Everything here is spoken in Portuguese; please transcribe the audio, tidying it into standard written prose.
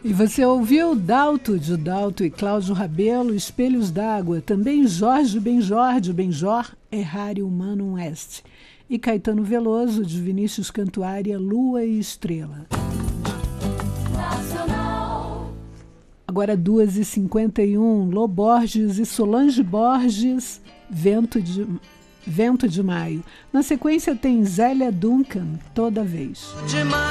E você ouviu Dalto, de Dalto e Cláudio Rabelo, Espelhos d'Água, também Jorge Benjor, Errare Humanum Est, e Caetano Veloso, de Vinícius Cantuária, Lua e Estrela. Agora 2h51, Lô Borges e Solange Borges, Vento de Maio. Na sequência tem Zélia Duncan, Toda Vez.